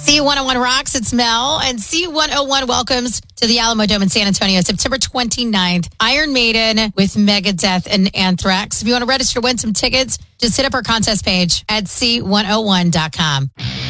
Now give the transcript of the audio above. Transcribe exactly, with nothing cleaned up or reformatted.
C one oh one rocks. It's Mel. And C one oh one welcomes to the Alamo Dome in San Antonio, September twenty-ninth. Iron Maiden with Megadeth and Anthrax. If you want to register to win some tickets, just hit up our contest page at C one oh one dot com.